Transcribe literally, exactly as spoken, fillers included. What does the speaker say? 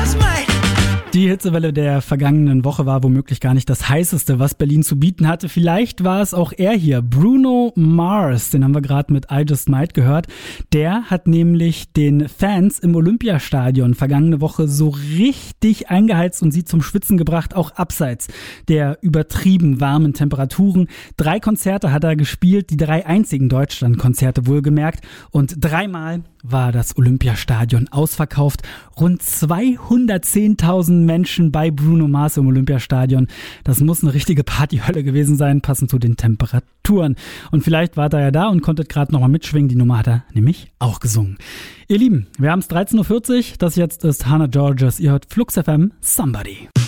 just might. Die Hitzewelle der vergangenen Woche war womöglich gar nicht das Heißeste, was Berlin zu bieten hatte. Vielleicht war es auch er hier, Bruno Mars, den haben wir gerade mit I Just Might gehört. Der hat nämlich den Fans im Olympiastadion vergangene Woche so richtig eingeheizt und sie zum Schwitzen gebracht, auch abseits der übertrieben warmen Temperaturen. Drei Konzerte hat er gespielt, die drei einzigen Deutschland-Konzerte wohlgemerkt, und dreimal war das Olympiastadion ausverkauft. Rund zweihundertzehntausend Menschen bei Bruno Mars im Olympiastadion. Das muss eine richtige Partyhölle gewesen sein, passend zu den Temperaturen. Und vielleicht war er ja da und konntet gerade nochmal mitschwingen. Die Nummer hat er nämlich auch gesungen. Ihr Lieben, wir haben es dreizehn Uhr vierzig. Das jetzt ist Hannah Georges. Ihr hört Flux F M, Somebody.